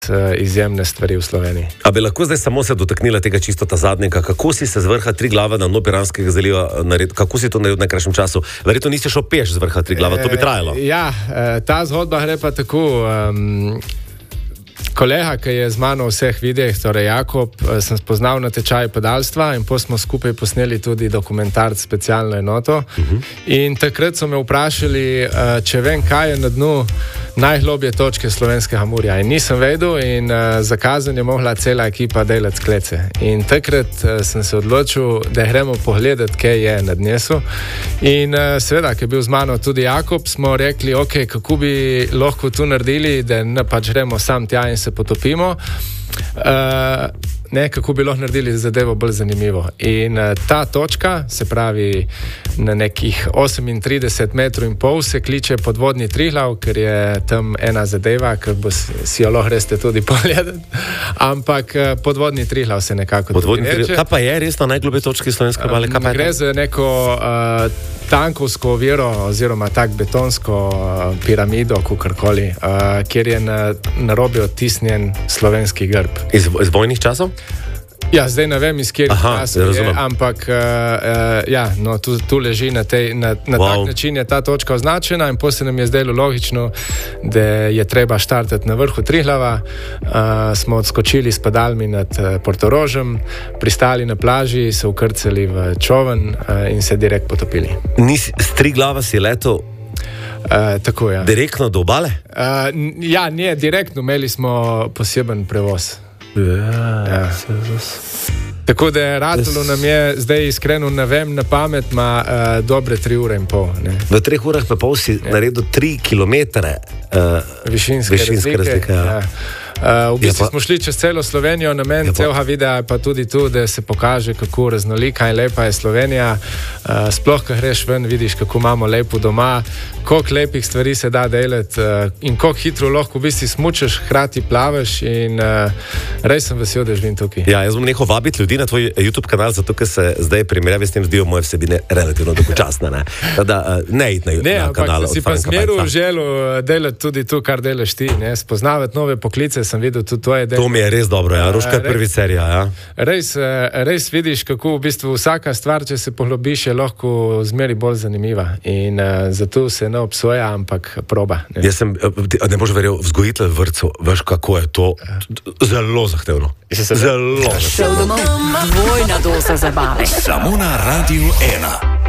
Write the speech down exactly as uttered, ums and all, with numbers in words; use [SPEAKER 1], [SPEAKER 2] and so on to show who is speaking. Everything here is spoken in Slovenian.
[SPEAKER 1] izjemne stvari v Sloveniji.
[SPEAKER 2] A bi lahko zdaj samo se dotaknila tega čisto ta zadnjega, kako si se z vrha Triglava na dno Piranskega zaliva naredil, kako si to naredil v najkrajšem času? Verjetno nisi šel peš z vrha Triglava, to bi trajalo.
[SPEAKER 1] E, ja, ta zgodba gre pa tako. Um, Kolega, ki je z mano v vseh videih, torej Jakob, sem spoznal na tečaju padalstva in potem smo skupaj posneli tudi dokumentarc Specialno enoto. Uh-huh. In takrat so me vprašali, če vem, kaj je na dnu najglobje točke slovenskega morja. In nisem vedel in za kazen je mogla cela ekipa delati sklece. In takrat sem se odločil, da gremo pogledati, kaj je na dnesu. In seveda, ker je bil z mano tudi Jakob, smo rekli, ok, kako bi lahko tu naredili, da ne pač gremo sam tja in se potopimo. Uh, ne, kako bi lahko naredili zadevo bolj zanimivo. In uh, ta točka, se pravi na nekih osemintrideset metrov in pol, se kliče podvodni Triglav, ker je tam ena zadeva, ker bo si, si jo lahko greste tudi pogledati. Ampak uh, podvodni Triglav se nekako
[SPEAKER 2] podvodni tudi reče. Kaj pa je res na najglobje točki slovenske obale?
[SPEAKER 1] Um, gre za neko uh, tankovsko oviro oziroma tak betonsko uh, piramido, kakorkoli, uh, kjer je na, na robi odtisnjen slovenski grb.
[SPEAKER 2] Iz, iz vojnih časov?
[SPEAKER 1] Ja, zdaj ne vem, iz kjer časov je, ampak uh, uh, ja, no, tu, tu leži na, tej, na, na wow. tak način je ta točka označena in potem se nam je zdelo logično, da je treba štartati na vrhu Triglava. Uh, smo odskočili s padalmi nad uh, Portorožem, pristali na plaži, se ukrcali v čoven uh, in se direkt potopili.
[SPEAKER 2] Nisi, s Triglava si letel
[SPEAKER 1] Uh, tako je. Ja.
[SPEAKER 2] Direktno do obale?
[SPEAKER 1] Uh, ja, ne, direktno, imeli smo poseben prevoz.
[SPEAKER 2] Ja, ja.
[SPEAKER 1] Tako da je ratalo nam je, zdaj iskreno ne vem, na pamet ima uh, dobre tri ure in pol. Ne.
[SPEAKER 2] V treh urah pa pol si ja. naredil tri kilometre uh,
[SPEAKER 1] višinske, višinske razlike. razlike ja. Ja. Uh, v bistvu smo šli čez celo Slovenijo, namen celega videa je pa tudi tu, da se pokaže, kako raznolika in lepa je Slovenija. Uh, sploh, ko greš ven, vidiš, kako imamo lepo doma, koliko lepih stvari se da delati uh, in koliko hitro lahko v bistvu smučeš, hkrati plavaš in uh, res sem vesel, da živim tukaj.
[SPEAKER 2] Ja, jaz bom nehal vabiti ljudi na tvoj YouTube kanal, zato ker se zdaj primerjavi s tem zdijo moje vsebine relativno dolgočasne. Ne, da, uh, ne iti na,
[SPEAKER 1] ne,
[SPEAKER 2] na kanal.
[SPEAKER 1] Ne, ampak si pa zmeru želel delati tudi tu, kar delaš ti, ne, spoznavati nove poklice. Sem videl tudi tvoje delo.
[SPEAKER 2] To mi je res dobro, ja. Ruška je prvi serija, ja.
[SPEAKER 1] Res, res vidiš, kako v bistvu vsaka stvar, če se poglobiš, je lahko zmeri bolj zanimiva. In uh, zato se ne obsoja, ampak proba. Ne.
[SPEAKER 2] Jaz sem, ne boš verjel, vzgojitelj vrtcev, veš, kako je to zelo zahtevno. Zelo zahtevno.
[SPEAKER 3] Dvojna doza zabave.
[SPEAKER 4] Samo na Radiu ena.